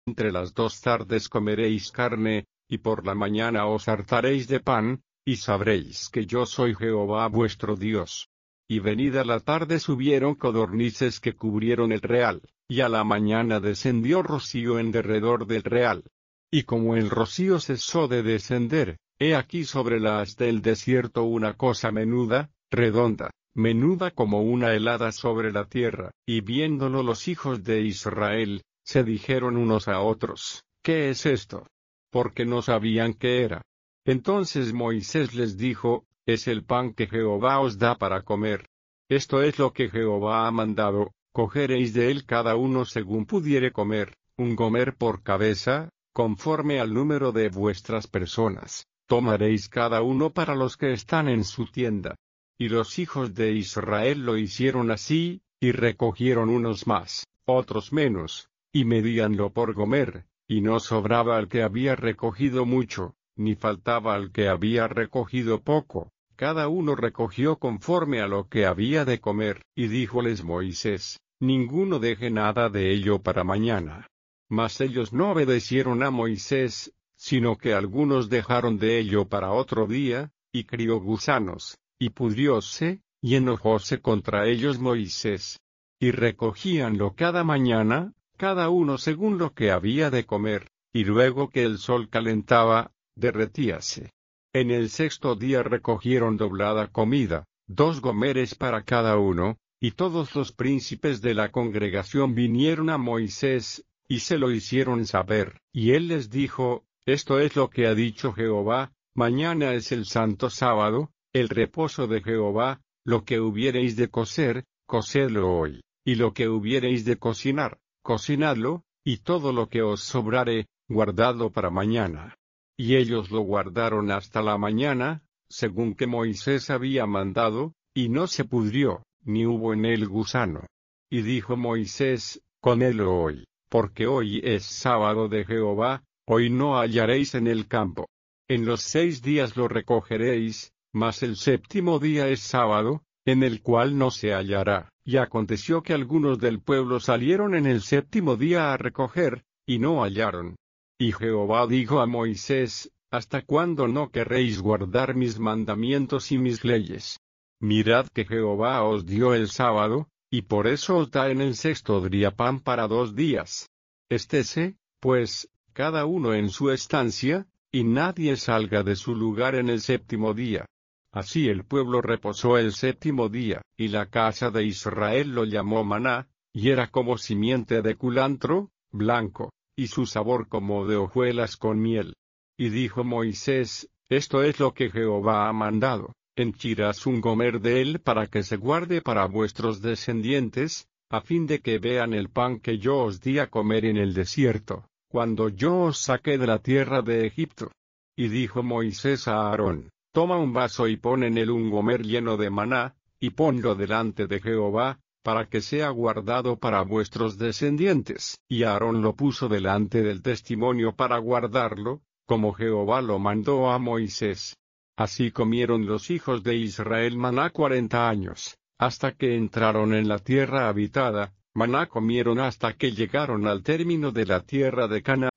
Entre las 2 tardes comeréis carne, y por la mañana os hartaréis de pan, y sabréis que yo soy Jehová vuestro Dios. Y venida la tarde subieron codornices que cubrieron el real, y a la mañana descendió rocío en derredor del real. Y como el rocío cesó de descender, he aquí sobre la haz del desierto una cosa menuda, redonda, menuda como una helada sobre la tierra. Y viéndolo los hijos de Israel, se dijeron unos a otros, ¿qué es esto? Porque no sabían qué era. Entonces Moisés les dijo, es el pan que Jehová os da para comer. Esto es lo que Jehová ha mandado, cogeréis de él cada uno según pudiere comer, un gomer por cabeza, conforme al número de vuestras personas, tomaréis cada uno para los que están en su tienda. Y los hijos de Israel lo hicieron así, y recogieron unos más, otros menos, y medíanlo por gomer, y no sobraba al que había recogido mucho, ni faltaba al que había recogido poco. Cada uno recogió conforme a lo que había de comer, y díjoles Moisés, ninguno deje nada de ello para mañana. Mas ellos no obedecieron a Moisés, sino que algunos dejaron de ello para otro día, y crió gusanos, y pudrióse, y enojóse contra ellos Moisés. Y recogíanlo cada mañana, cada uno según lo que había de comer, y luego que el sol calentaba, derretíase. En el 6.º día recogieron doblada comida, 2 gomeres para cada uno, y todos los príncipes de la congregación vinieron a Moisés, y se lo hicieron saber. Y él les dijo, esto es lo que ha dicho Jehová, mañana es el santo sábado, el reposo de Jehová, lo que hubiereis de cocer, cocedlo hoy, y lo que hubiereis de cocinar, cocinadlo, y todo lo que os sobrare, guardadlo para mañana. Y ellos lo guardaron hasta la mañana, según que Moisés había mandado, y no se pudrió, ni hubo en él gusano. Y dijo Moisés, comedlo hoy, porque hoy es sábado de Jehová, hoy no hallaréis en el campo. En los 6 días lo recogeréis, mas el 7.º día es sábado, en el cual no se hallará. Y aconteció que algunos del pueblo salieron en el 7.º día a recoger, y no hallaron. Y Jehová dijo a Moisés, ¿hasta cuándo no querréis guardar mis mandamientos y mis leyes? Mirad que Jehová os dio el sábado, y por eso os da en el 6.º día pan para 2 días. Estése, pues, cada uno en su estancia, y nadie salga de su lugar en el 7.º día. Así el pueblo reposó el 7.º día, y la casa de Israel lo llamó maná, y era como simiente de culantro, blanco, y su sabor como de hojuelas con miel. Y dijo Moisés, esto es lo que Jehová ha mandado, henchirás un gomer de él para que se guarde para vuestros descendientes, a fin de que vean el pan que yo os di a comer en el desierto, cuando yo os saqué de la tierra de Egipto. Y dijo Moisés a Aarón, toma un vaso y pon en él un gomer lleno de maná, y ponlo delante de Jehová, para que sea guardado para vuestros descendientes. Y Aarón lo puso delante del testimonio para guardarlo, como Jehová lo mandó a Moisés. Así comieron los hijos de Israel maná 40 años, hasta que entraron en la tierra habitada, maná comieron hasta que llegaron al término de la tierra de Canaán.